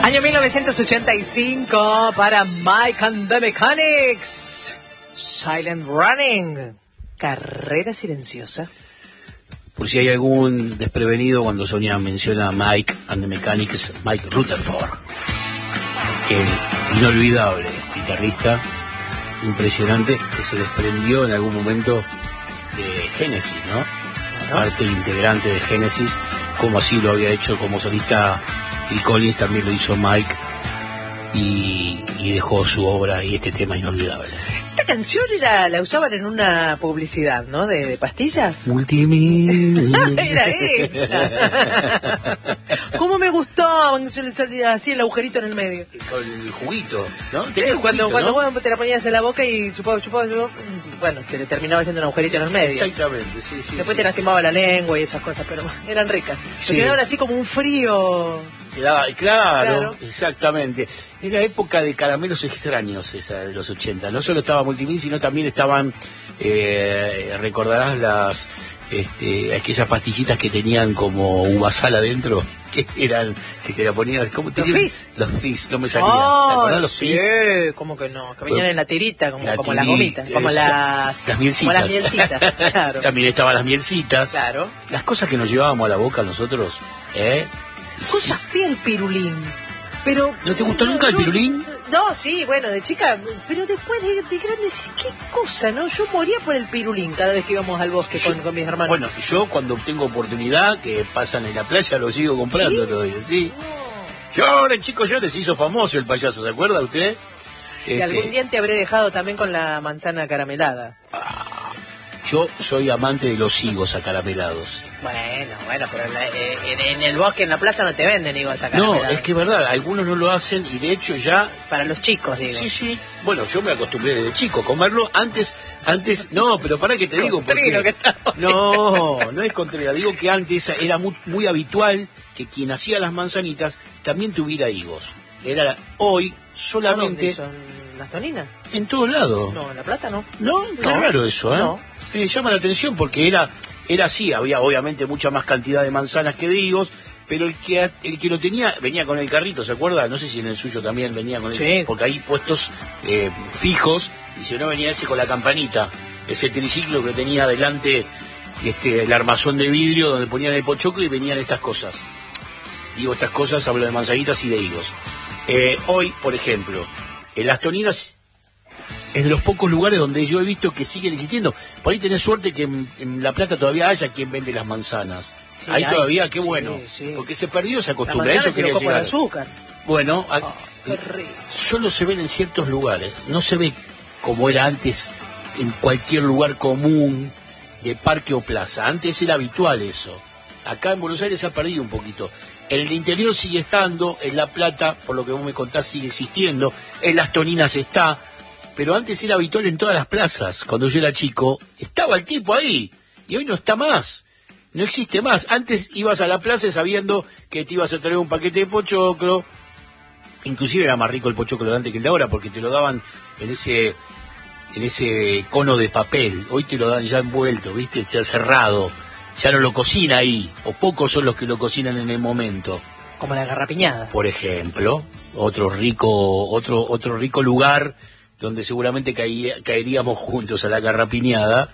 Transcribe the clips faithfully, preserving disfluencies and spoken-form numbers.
Año mil novecientos ochenta y cinco para Mike and the Mechanics. Silent Running. Carrera silenciosa. Por si hay algún desprevenido, cuando Sonia menciona a Mike and the Mechanics, Mike Rutherford, el inolvidable guitarrista impresionante que se desprendió en algún momento de Genesis, ¿no? Bueno. Parte integrante de Genesis, como así lo había hecho como solista Phil Collins, también lo hizo Mike, y, y dejó su obra y este tema inolvidable. Esta canción era, la usaban en una publicidad, ¿no? De, de pastillas. Multimil. Era esa. ¿Cómo me gustaba que se le salía así el agujerito en el medio? Con el juguito, ¿no? Sí, Tenía cuando, juguito, cuando ¿no? vos te la ponías en la boca y chupaba, chupaba, chupaba, bueno, se le terminaba haciendo un agujerito en el medio. Exactamente, sí, sí. Después sí, te lastimaba sí. la lengua y esas cosas, pero eran ricas. Se Sí. quedaban así como un frío. Claro, claro, Claro. exactamente. Era época de caramelos extraños esa de los ochenta. No solo estaba Multimil, sino también estaban, eh, recordarás las, este, aquellas pastillitas que tenían como uvasal adentro, que eran, que te la ponías, ¿cómo te ¿Los Fizz? Los Fizz, no me salía. Oh, ¿Te acordás los sí, Fizz? ¿cómo que no? Que venían en la tirita, como, La como las tirita, gomitas, como esa- las, las mielcitas. como las mielcitas, claro. También estaban las mielcitas. Claro. Las cosas que nos llevábamos a la boca nosotros, ¿eh? Cosa fea el pirulín. Pero, ¿No te gustó nunca el yo- pirulín? No, sí, bueno, de chica, pero después de, de grande decía, qué cosa, ¿no? Yo moría por el pirulín cada vez que íbamos al bosque Yo- con, con mis hermanos. Bueno, yo cuando tengo oportunidad, que pasan en la playa, lo sigo comprando ¿Sí? todavía, sí. Yo ahora, chico, yo les hizo famoso el payaso, ¿se acuerda usted? Y Este, algún día te habré dejado también con la manzana caramelada. Yo soy amante de los higos acaramelados. Bueno, bueno, pero en, la- eh, en- en el bosque, en la plaza no te venden higos No, acaramelados. es que es verdad, algunos no lo hacen y de hecho ya... Para los chicos, digo. Sí, sí. Bueno, yo me acostumbré desde chico a comerlo. Antes, antes, no, pero para que te digo, Contrino que porque... estamos. No, no es contraria. Digo que antes era muy, muy habitual que quien hacía las manzanitas también tuviera higos. Era hoy solamente ¿Dónde son las toninas? en todos lados. No, en La Plata no. No, qué No. raro eso, ¿eh? No. Me llama la atención porque era, era así, había obviamente mucha más cantidad de manzanas que de higos, pero el que el que lo tenía venía con el carrito, ¿se acuerda? No sé si en el suyo también venía con el, Sí. porque hay puestos eh, fijos, y si no venía ese con la campanita, ese triciclo que tenía adelante este, el armazón de vidrio donde ponían el pochoclo y venían estas cosas. Digo estas cosas, hablo de manzanitas y de higos. Eh, hoy, por ejemplo, en las toninas es de los pocos lugares donde yo he visto que siguen existiendo. Por ahí tenés suerte que en, en La Plata todavía haya quien vende las manzanas. Sí, ahí hay. todavía, qué Sí, bueno. sí. Porque se perdió esa La costumbre. A manzana eso se lo quería copo de llegar. azúcar. Bueno, a- Oh, qué rico. solo se ven en ciertos lugares. No se ve como era antes en cualquier lugar común de parque o plaza. Antes era habitual eso. Acá en Buenos Aires se ha perdido un poquito. En el interior sigue estando, en La Plata, por lo que vos me contás, sigue existiendo. En las toninas está. Pero antes era habitual en todas las plazas. Cuando yo era chico, estaba el tipo ahí. Y hoy no está más. No existe más. Antes ibas a la plaza sabiendo que te ibas a traer un paquete de pochoclo. Inclusive era más rico el pochoclo de antes que el de ahora, porque te lo daban en ese en ese cono de papel. Hoy te lo dan ya envuelto, ¿viste? Ya cerrado. Ya no lo cocina ahí. O pocos son los que lo cocinan en el momento. Como la garrapiñada. Por ejemplo, otro rico otro otro rico lugar donde seguramente caía- caeríamos juntos a la garrapiñada.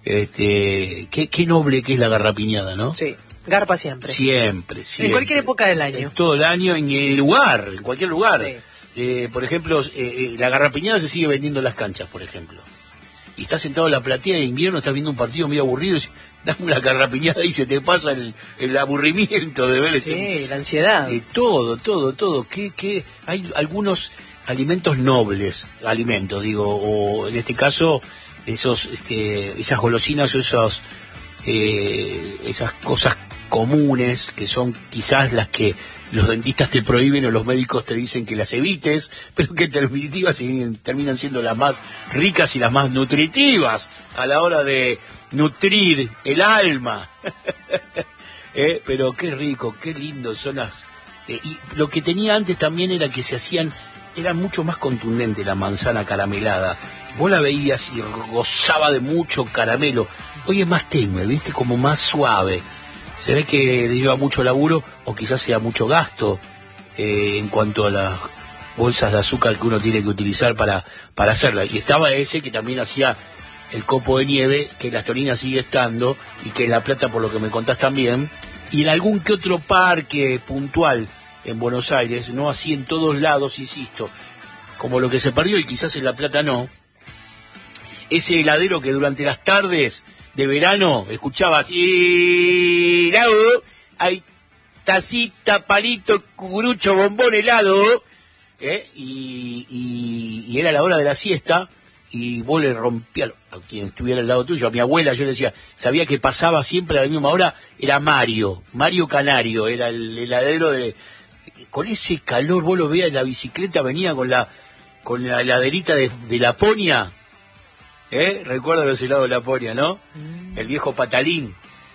Este, qué, qué noble que es la garrapiñada, ¿no? Sí, garpa siempre. Siempre, siempre. En cualquier época del año. En todo el año, en el lugar, en cualquier lugar. Sí. Eh, por ejemplo, eh, eh, la garrapiñada se sigue vendiendo en las canchas, por ejemplo. Y estás sentado en la platea de invierno, estás viendo un partido medio aburrido y dame una garrapiñada y se te pasa el, el aburrimiento de ver ese... Sí, la ansiedad. De todo, todo, todo. ¿Qué, qué? Hay algunos alimentos nobles, alimentos, digo, o en este caso, esos, este, esas golosinas o esos, eh, esas cosas comunes que son quizás las que los dentistas te prohíben o los médicos te dicen que las evites, pero que en definitiva siguen- terminan siendo las más ricas y las más nutritivas a la hora de nutrir el alma. Eh, pero qué rico, qué lindo son las... eh, y lo que tenía antes también era que se hacían, era mucho más contundente la manzana caramelada. Vos la veías y gozaba de mucho caramelo. Hoy es más tenue, ¿viste? Como más suave. Se ve que le lleva mucho laburo o quizás sea mucho gasto eh, en cuanto a las bolsas de azúcar que uno tiene que utilizar para, para hacerla. Y estaba ese que también hacía el copo de nieve, que en Las Toninas sigue estando, y que en La Plata, por lo que me contás también, y en algún que otro parque puntual en Buenos Aires, no así en todos lados, insisto, como lo que se perdió y quizás en La Plata no, ese heladero que durante las tardes de verano escuchabas, y hay tacita, palito, cucurucho, bombón, helado, ¿eh? y, y, y era la hora de la siesta, y vos le rompías a quien estuviera al lado tuyo, a mi abuela, yo le decía, sabía que pasaba siempre a la misma hora, era Mario, Mario Canario, era el heladero de... Con ese calor, vos lo veías en la bicicleta, venía con la con la heladerita de, de Laponia, ¿eh? Recuerdo los helados de Laponia, ¿no? Mm. El viejo patalín.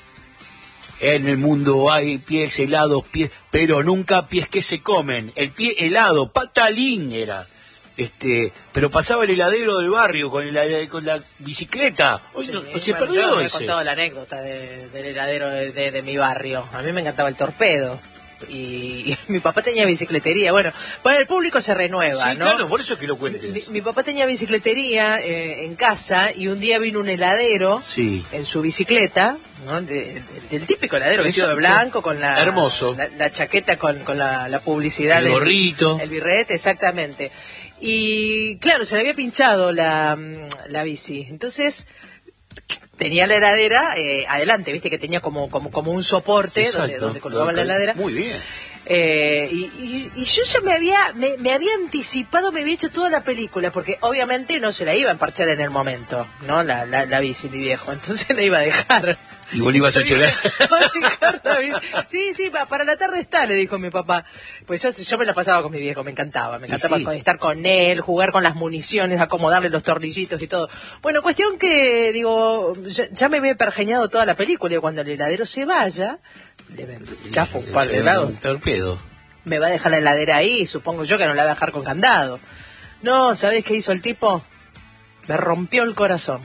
En el mundo hay pies helados, pies, pero nunca pies que se comen. El pie helado, patalín era. Este, pero pasaba el heladero del barrio con, el, con la bicicleta. Hoy sí, no, bueno, se perdió yo ese. he contado la anécdota de, del heladero de, de, de mi barrio. A mí me encantaba el torpedo. Y, y mi papá tenía bicicletería. Bueno, para el público se renueva, sí, ¿no? Claro, por eso es que lo cuentes. Mi, mi papá tenía bicicletería eh, en casa y un día vino un heladero sí. en su bicicleta, ¿no? De, de, del típico heladero vestido de blanco con la hermoso la, la chaqueta con, con la, la publicidad, el gorrito, el birrete, exactamente. Y claro, se le había pinchado la, la bici. Entonces tenía la heladera eh, adelante, viste que tenía como como como un soporte. Exacto, donde, donde colocaba la heladera. Muy bien. Eh, y, y, y yo ya me había me, me había anticipado, me había hecho toda la película, porque obviamente no se la iba a emparchar en el momento, ¿no? La, la, la bici, mi viejo, entonces la iba a dejar. ¿Y vos le ibas a chorar? Sí, sí, para la tarde está, le dijo mi papá. Pues yo, yo me la pasaba con mi viejo, me encantaba. Me encantaba sí. estar con él, jugar con las municiones, acomodarle los tornillitos y todo. Bueno, cuestión que, digo, ya, ya me había pergeñado toda la película y cuando el heladero se vaya, le chafo un par de helados. Un torpedo. Me va a dejar la heladera ahí, supongo yo que no la va a dejar con candado. No, ¿sabés qué hizo el tipo? Me rompió el corazón.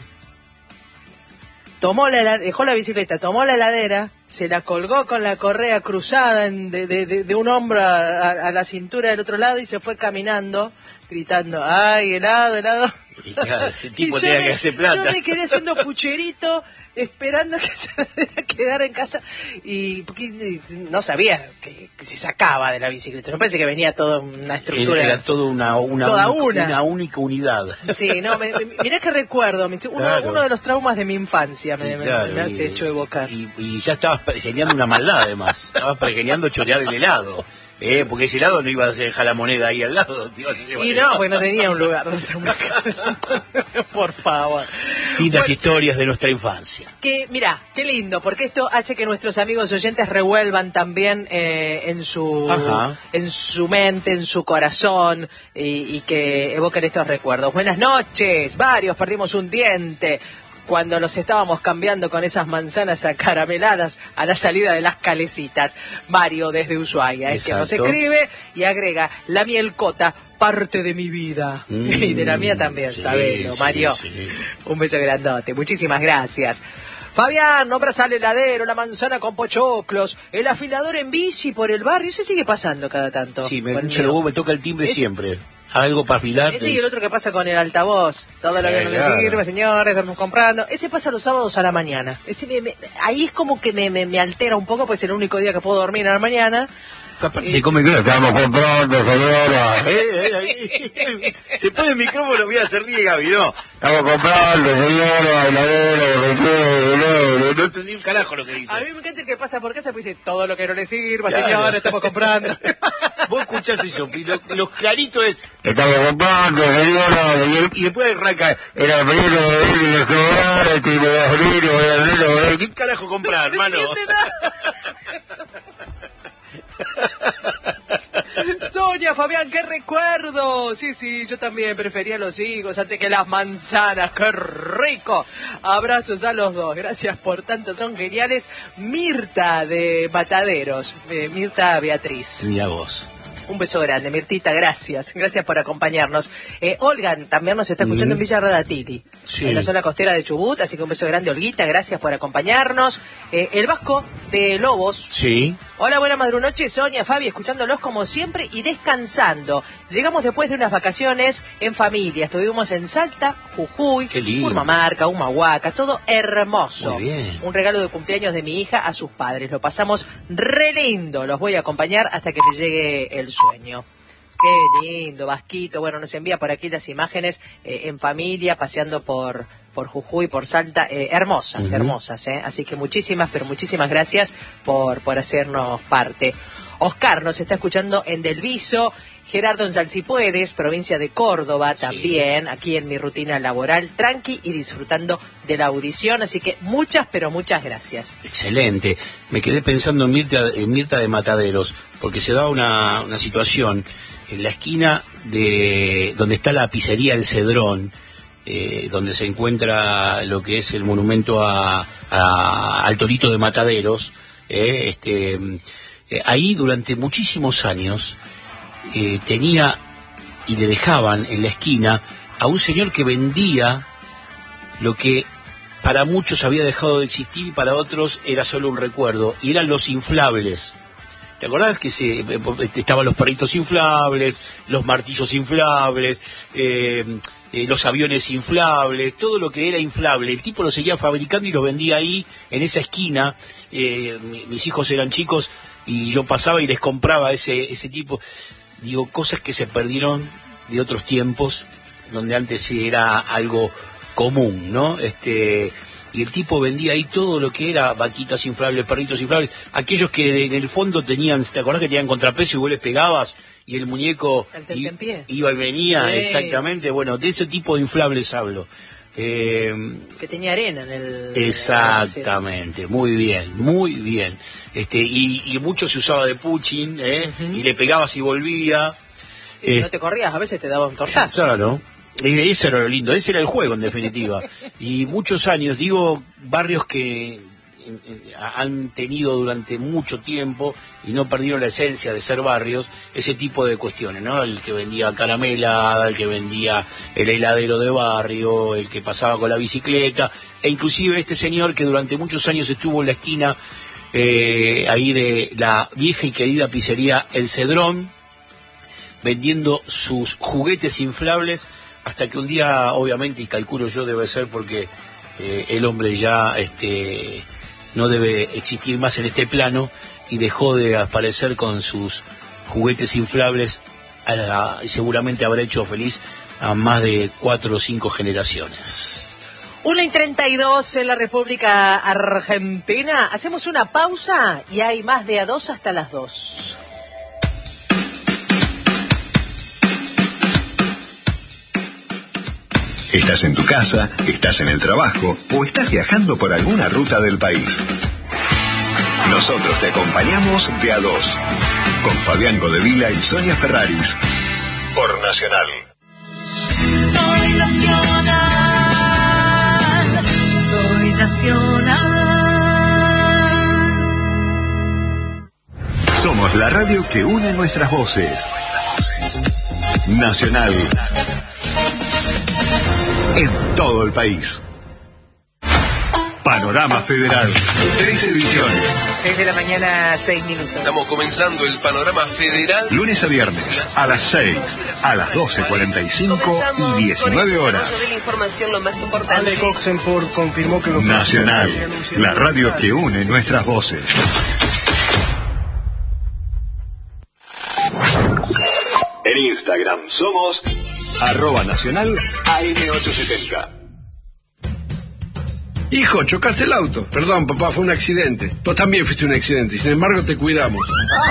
Tomó la dejó la bicicleta, tomó la heladera, se la colgó con la correa cruzada en, de, de, de un hombro a, a la cintura del otro lado y se fue caminando, gritando, ¡ay, helado, helado! Y claro, ese tipo tenía que hacer plata. Yo me quedé haciendo pucherito, esperando que se quedara en casa, y porque no sabía que, que se sacaba de la bicicleta. No parece que venía toda una estructura. Era, era todo una, una, toda única, una. una única unidad. Sí, no, me, me, mirá que recuerdo, uno, claro. uno de los traumas de mi infancia me, claro, me, me hace y, hecho evocar. Y, y ya estabas pergeñando una maldad, además. Estabas pergeñando chorear el helado. Eh, porque ese helado no iba a dejar la moneda ahí al lado. Te ibas a llevar y no, porque no tenía un lugar. Por favor. Lindas bueno, historias de nuestra infancia. Que, mirá, qué lindo, porque esto hace que nuestros amigos oyentes revuelvan también eh, en su Ajá. en su mente, en su corazón, y, y que evoquen estos recuerdos. Buenas noches, varios perdimos un diente cuando los estábamos cambiando con esas manzanas acarameladas a la salida de las calecitas. Mario desde Ushuaia, es que nos escribe y agrega, la mielcota, parte de mi vida. Mm, y de la mía también, sí, sabelo, sí, Mario. Sí. Un beso grandote, muchísimas gracias. Fabián, nombras al heladero, la manzana con pochoclos, el afilador en bici por el barrio, eso sigue pasando cada tanto. Sí, me, luego me toca el timbre es... siempre. Algo para afilar. Ese y el otro que pasa con el altavoz. Todo sí, lo que no claro. le sirve, señores, estamos comprando. Ese pasa los sábados a la mañana. Ese me, me, ahí es como que me, me, me altera un poco, pues es el único día que puedo dormir a la mañana. Se y... come que estamos comprando, señora. Eh, eh, eh, se pone el micrófono, voy a hacer bien, Gaby, no. Estamos comprando, señora, heladero, no entendí un carajo lo que dice. A mí me encanta el que pasa por casa, pues dice, todo lo que no le sirva, claro. señora, estamos comprando. Vos escuchás eso, los lo clarito es, estamos comprando, señora, y después arranca, el apellido de los jugadores, el tipo de abril, ¿qué carajo comprar, hermano? Sonia, Fabián, qué recuerdo. Sí, sí, yo también prefería los higos antes que las manzanas. ¡Qué rico! Abrazos a los dos. Gracias por tanto, son geniales. Mirta de Mataderos. Eh, Mirta Beatriz. Y a vos. Un beso grande, Mirtita, gracias. Gracias por acompañarnos. Eh, Olga también nos está escuchando mm. en Villa Radatili, sí. en la zona costera de Chubut, así que un beso grande, Olguita, gracias por acompañarnos. Eh, el Vasco de Lobos. Sí. Hola, buena madrunoche, Sonia, Fabi, escuchándolos como siempre y descansando. Llegamos después de unas vacaciones en familia. Estuvimos en Salta, Jujuy, Purmamarca, Humahuaca, todo hermoso. Muy bien. Un regalo de cumpleaños de mi hija a sus padres. Lo pasamos re lindo. Los voy a acompañar hasta que me llegue el sueño. Qué lindo, Vasquito. Bueno, nos envía por aquí las imágenes eh, en familia, paseando por... por Jujuy, por Salta, eh, hermosas, uh-huh. hermosas, ¿eh? Así que muchísimas, pero muchísimas gracias por, por hacernos parte. Oscar nos está escuchando en Del Viso, Gerardo en Salsipuedes, provincia de Córdoba también, sí. Aquí en mi rutina laboral, tranqui y disfrutando de la audición, así que muchas, pero muchas gracias. Excelente. Me quedé pensando en Mirta, en Mirta de Mataderos, porque se da una, una situación en la esquina de donde está la pizzería El Cedrón, Eh, donde se encuentra lo que es el monumento a, a, al Torito de Mataderos, eh, este, eh, ahí durante muchísimos años eh, tenía y le dejaban en la esquina a un señor que vendía lo que para muchos había dejado de existir y para otros era solo un recuerdo, y eran los inflables. ¿Te acordás que se, estaban los perritos inflables, los martillos inflables, eh, eh, los aviones inflables, todo lo que era inflable? El tipo lo seguía fabricando y lo vendía ahí, en esa esquina. Eh, mi, mis hijos eran chicos y yo pasaba y les compraba ese, ese tipo. Digo, cosas que se perdieron de otros tiempos, donde antes era algo común, ¿no? Este... Y el tipo vendía ahí todo lo que era vaquitas inflables, perritos inflables, aquellos que en el fondo tenían, ¿te acordás que tenían contrapeso y vos les pegabas y el muñeco el i, iba y venía? Sí. Exactamente, bueno, de ese tipo de inflables hablo. Eh, que tenía arena en el... Exactamente, en muy bien, muy bien. Este y, y mucho se usaba de puchín, ¿eh? Uh-huh. Y le pegabas y volvía. Y eh, no te corrías, a veces te daba un tortazo. Claro. Ese era lo lindo, ese era el juego en definitiva. Y muchos años, digo, barrios que han tenido durante mucho tiempo y no perdieron la esencia de ser barrios, ese tipo de cuestiones, ¿no? El que vendía caramelada, el que vendía el heladero de barrio, el que pasaba con la bicicleta, e inclusive este señor que durante muchos años estuvo en la esquina eh, ahí de la vieja y querida pizzería El Cedrón, vendiendo sus juguetes inflables, hasta que un día, obviamente, y calculo yo debe ser porque eh, el hombre ya este, no debe existir más en este plano y dejó de aparecer con sus juguetes inflables, a la, y seguramente habrá hecho feliz a más de cuatro o cinco generaciones. Una y treinta y dos en la República Argentina. Hacemos una pausa y hay más de a dos hasta las dos. Estás en tu casa, estás en el trabajo o estás viajando por alguna ruta del país. Nosotros te acompañamos de a dos, con Fabián Godevila y Sonia Ferraris, por Nacional. Soy Nacional, soy Nacional. Somos la radio que une nuestras voces. Nacional. En todo el país. Panorama Federal. Tres ediciones. Seis de la mañana, seis minutos. Estamos comenzando el Panorama Federal. Lunes a viernes, a las seis, a las doce cuarenta y cinco y diecinueve horas. La información, lo más importante. Andre Coxenport confirmó que lo Nacional, la radio que une nuestras voces. En Instagram somos arroba nacional A M ochocientos setenta. Hijo, chocaste el auto. Perdón, papá, fue un accidente. Vos también fuiste un accidente y sin embargo te cuidamos.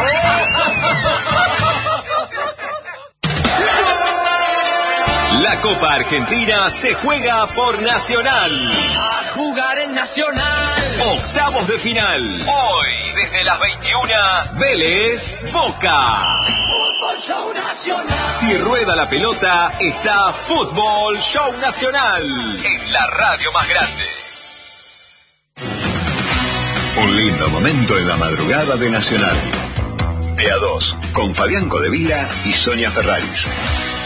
La Copa Argentina se juega por Nacional. A jugar en Nacional. Octavos de final. Hoy, desde las veintiuna, Vélez Boca. Fútbol Show Nacional. Si rueda la pelota, está Fútbol Show Nacional. En la radio más grande. Un lindo momento en la madrugada de Nacional. De a dos, con Fabián Godevila y Sonia Ferraris.